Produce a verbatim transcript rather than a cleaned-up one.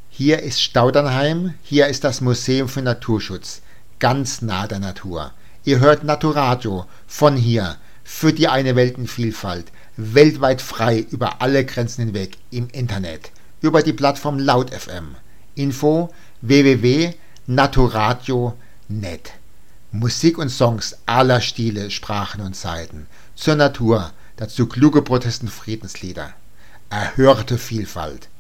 Hier ist Staudernheim, hier ist das Museum für Naturschutz, ganz nah der Natur. Ihr hört Naturadio von hier, für die eine Weltenvielfalt, weltweit frei über alle Grenzen hinweg im Internet, über die Plattform Laut F M. Info w w w punkt naturadio punkt net. Musik und Songs aller Stile, Sprachen und Zeiten. Zur Natur, dazu kluge Protest- und Friedenslieder. Erhörte Vielfalt.